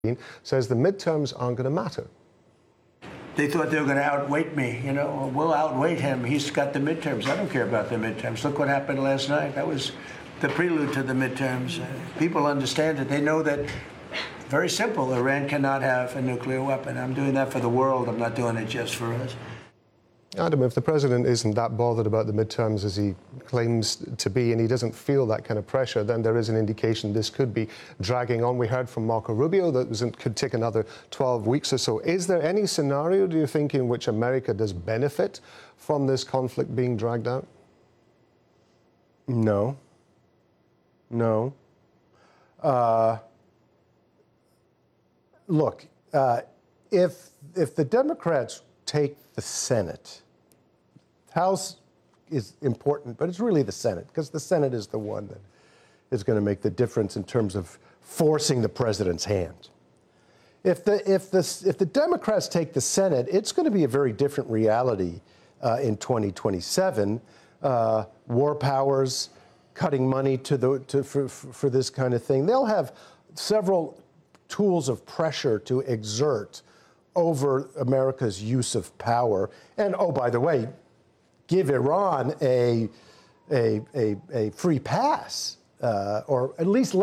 says the midterms aren't going to matter. They thought they were going to outweight me. You know, we'll outweight him. He's got the midterms. I don't care about the midterms. Look what happened last night. That was the prelude to the midterms. People understand it. They know that, very simple, Iran cannot have a nuclear weapon. I'm doing that for the world. I'm not doing it just for us. Adam, if the president isn't that bothered about the midterms as he claims to be, and he doesn't feel that kind of pressure, then there is an indication this could be dragging on. We heard from Marco Rubio that it could take another 12 weeks or so. Is there any scenario, do you think, in which America does benefit from this conflict being dragged out? No. No. Look, if the Democrats take the Senate, House is important, but it's really the Senate, because the Senate is the one that is going to make the difference in terms of forcing the president's hand. If the Democrats take the Senate, it's going to be a very different reality in 2027. War powers, cutting money for this kind of thing. They'll have several tools of pressure to exert over America's use of power. And, oh, by the way, give Iran a free pass, or at least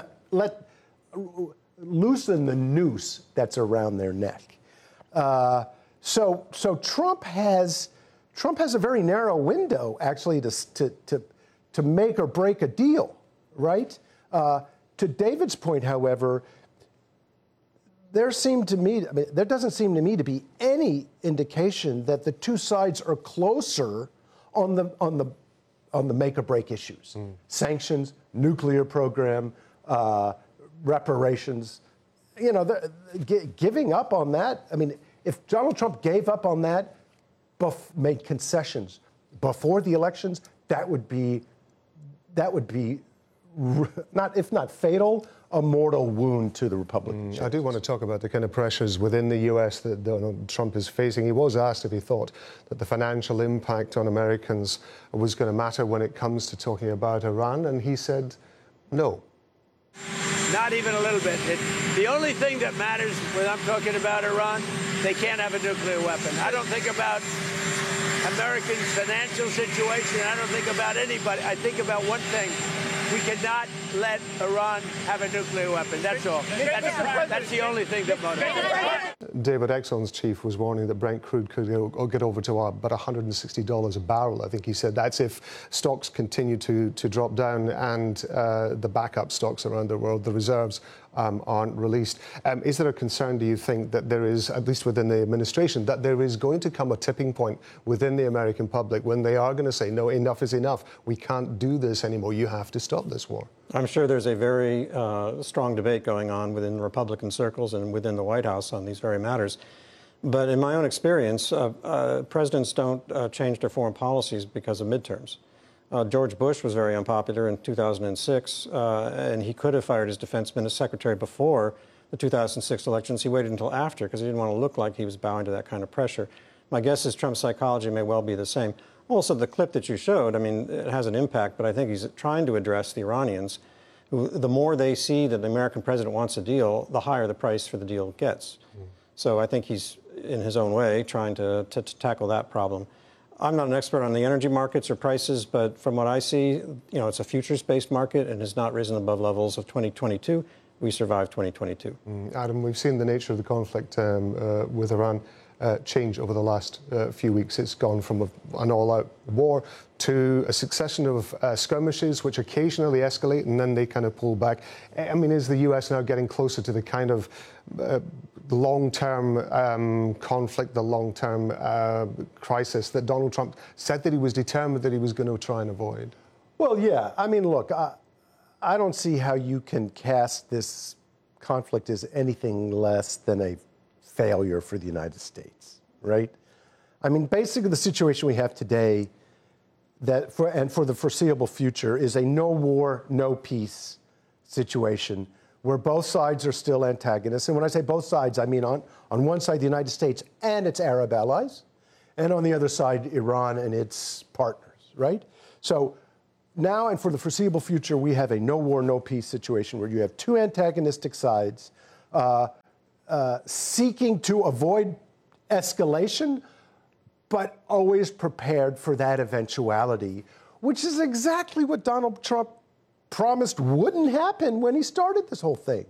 loosen the noose that's around their neck. So Trump has a very narrow window, actually, to make or break a deal, right? To David's point, however, there doesn't seem to me to be any indication that the two sides are closer on the make or break issues. Sanctions, nuclear program, reparations. You know, giving up on that. I mean, if Donald Trump gave up on that, made concessions before the elections, that would be not, if not fatal, a mortal wound to the Republican. I do want to talk about the kind of pressures within the U.S. that Donald Trump is facing. He was asked if he thought that the financial impact on Americans was going to matter when it comes to talking about Iran, and he said no. Not even a little bit. The only thing that matters when I'm talking about Iran, they can't have a nuclear weapon. I don't think about Americans' financial situation. I don't think about anybody. I think about one thing. We cannot let Iran have a nuclear weapon. That's all. That's the only thing that motivates. David, Exxon's chief was warning that Brent crude could get over to about $160 a barrel. I think he said that's if stocks continue to drop down and the backup stocks around the world, the reserves, aren't released. Is there a concern, do you think, that there is, at least within the administration, that there is going to come a tipping point within the American public when they are going to say, no, enough is enough. We can't do this anymore. You have to stop this war. I'm sure there's a very strong debate going on within Republican circles and within the White House on these very matters. But in my own experience, presidents don't change their foreign policies because of midterms. George Bush was very unpopular in 2006, and he could have fired his defense secretary before the 2006 elections. He waited until after because he didn't want to look like he was bowing to that kind of pressure. My guess is Trump's psychology may well be the same. Also, the clip that you showed, I mean, it has an impact, but I think he's trying to address the Iranians, who, the more they see that the American president wants a deal, the higher the price for the deal gets. So I think he's, in his own way, trying to tackle that problem. I'm not an expert on the energy markets or prices, but from what I see, you know, it's a futures-based market and has not risen above levels of 2022. We survived 2022. Adam, we've seen the nature of the conflict with Iran change over the last few weeks. It's gone from an all-out war to a succession of skirmishes, which occasionally escalate and then they kind of pull back. I mean, is the U.S. now getting closer to the kind of long-term conflict, the long-term crisis that Donald Trump said that he was determined that he was going to try and avoid? Well, yeah. I mean, look, I don't see how you can cast this conflict as anything less than a failure for the United States, right? I mean, basically the situation we have today for the foreseeable future is a no war, no peace situation where both sides are still antagonists. And when I say both sides, I mean on one side, the United States and its Arab allies, and on the other side, Iran and its partners, right? So now and for the foreseeable future, we have a no war, no peace situation where you have two antagonistic sides seeking to avoid escalation, but always prepared for that eventuality, which is exactly what Donald Trump promised wouldn't happen when he started this whole thing.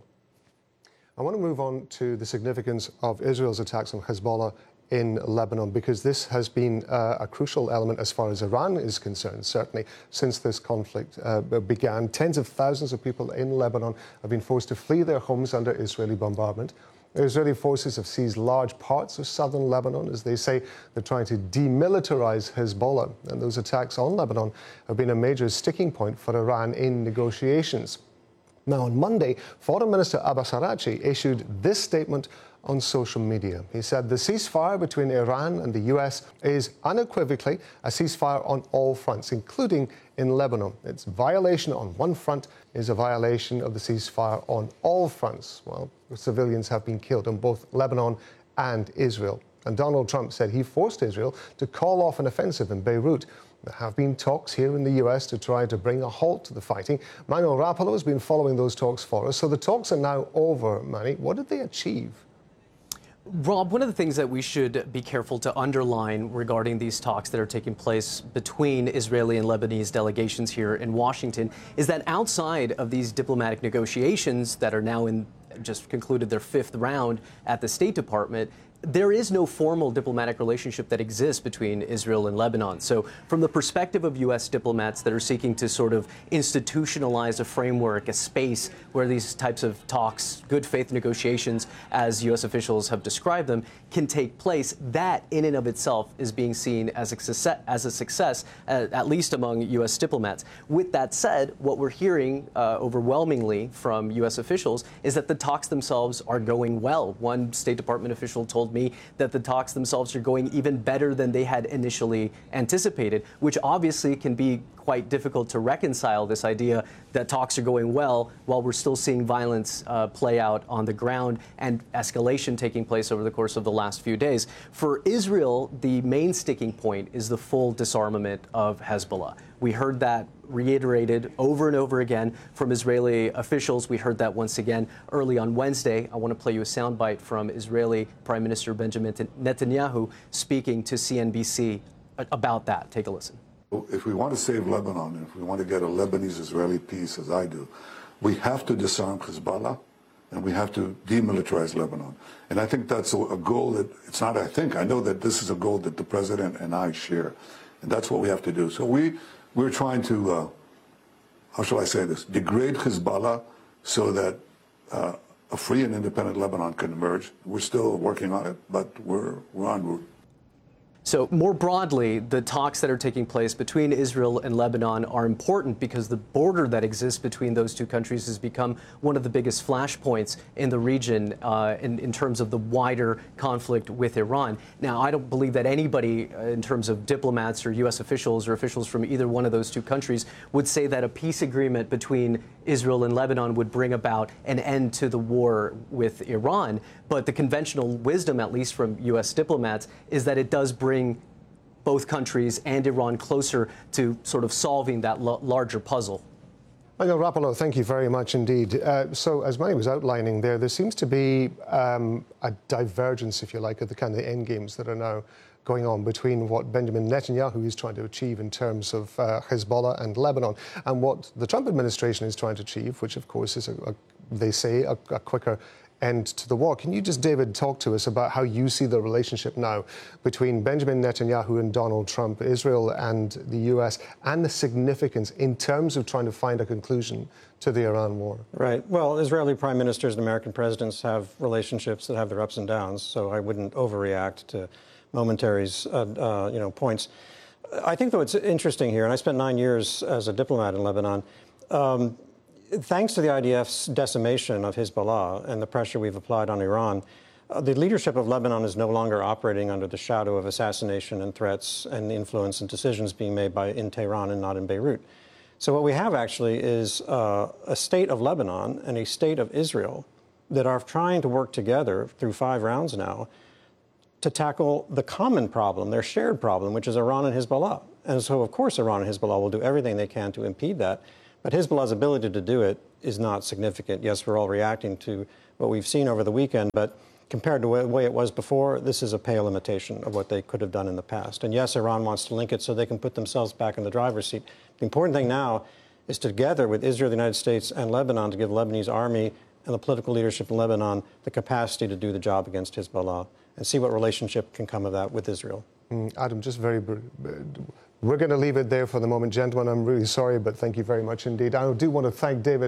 I want to move on to the significance of Israel's attacks on Hezbollah in Lebanon, because this has been a crucial element as far as Iran is concerned, certainly since this conflict began. Tens of thousands of people in Lebanon have been forced to flee their homes under Israeli bombardment. The Israeli forces have seized large parts of southern Lebanon. As they say, they're trying to demilitarize Hezbollah. And those attacks on Lebanon have been a major sticking point for Iran in negotiations. Now, on Monday, Foreign Minister Abbas Araghchi issued this statement on social media. He said the ceasefire between Iran and the US is unequivocally a ceasefire on all fronts, including in Lebanon. Its violation on one front is a violation of the ceasefire on all fronts. Well, civilians have been killed in both Lebanon and Israel. And Donald Trump said he forced Israel to call off an offensive in Beirut. There have been talks here in the US to try to bring a halt to the fighting. Manuel Rapalo has been following those talks for us. So the talks are now over, Manny. What did they achieve? Rob, one of the things that we should be careful to underline regarding these talks that are taking place between Israeli and Lebanese delegations here in Washington is that outside of these diplomatic negotiations that are now just concluded their fifth round at the State Department, there is no formal diplomatic relationship that exists between Israel and Lebanon. So from the perspective of U.S. diplomats that are seeking to sort of institutionalize a framework, a space where these types of talks, good faith negotiations, as U.S. officials have described them, can take place, that in and of itself is being seen as a success, at least among U.S. diplomats. With that said, what we're hearing overwhelmingly from U.S. officials is that the talks themselves are going well. One State Department official told me that the talks themselves are going even better than they had initially anticipated, which obviously can be quite difficult to reconcile, this idea that talks are going well while we're still seeing violence play out on the ground and escalation taking place over the course of the last few days. For Israel, the main sticking point is the full disarmament of Hezbollah. We heard that reiterated over and over again from Israeli officials. We heard that once again early on Wednesday. I want to play you a soundbite from Israeli Prime Minister Benjamin Netanyahu speaking to CNBC about that. Take a listen. If we want to save Lebanon, if we want to get a Lebanese-Israeli peace, as I do, we have to disarm Hezbollah and we have to demilitarize Lebanon. And I think that's a goal that, it's not I think, I know that this is a goal that the President and I share. And that's what we have to do. So we're trying to, how shall I say this, degrade Hezbollah so that a free and independent Lebanon can emerge. We're still working on it, but we're en route. So more broadly, the talks that are taking place between Israel and Lebanon are important because the border that exists between those two countries has become one of the biggest flashpoints in the region in terms of the wider conflict with Iran. Now, I don't believe that anybody in terms of diplomats or U.S. officials or officials from either one of those two countries would say that a peace agreement between Israel and Lebanon would bring about an end to the war with Iran. But the conventional wisdom, at least from U.S. diplomats, is that it does bring both countries and Iran closer to sort of solving that larger puzzle. Manuel Rapalo, thank you very much indeed. So, as Manny was outlining there seems to be a divergence, if you like, of the kind of end games that are now going on between what Benjamin Netanyahu is trying to achieve in terms of Hezbollah and Lebanon and what the Trump administration is trying to achieve, which, of course, is, they say, a quicker end to the war. Can you just, David, talk to us about how you see the relationship now between Benjamin Netanyahu and Donald Trump, Israel and the US, and the significance in terms of trying to find a conclusion to the Iran war? Right. Well, Israeli prime ministers and American presidents have relationships that have their ups and downs, so I wouldn't overreact to momentary points. I think, though, it's interesting here, and I spent 9 years as a diplomat in Lebanon, thanks to the IDF's decimation of Hezbollah and the pressure we've applied on Iran, the leadership of Lebanon is no longer operating under the shadow of assassination and threats and influence and decisions being made in Tehran and not in Beirut. So what we have actually is a state of Lebanon and a state of Israel that are trying to work together through 5 rounds now to tackle the common problem, their shared problem, which is Iran and Hezbollah. And so, of course, Iran and Hezbollah will do everything they can to impede that. But Hezbollah's ability to do it is not significant. Yes, we're all reacting to what we've seen over the weekend, but compared to the way it was before, this is a pale imitation of what they could have done in the past. And yes, Iran wants to link it so they can put themselves back in the driver's seat. The important thing now is together with Israel, the United States, and Lebanon to give the Lebanese army and the political leadership in Lebanon the capacity to do the job against Hezbollah and see what relationship can come of that with Israel. Adam, just we're going to leave it there for the moment, gentlemen. I'm really sorry, but thank you very much indeed. I do want to thank David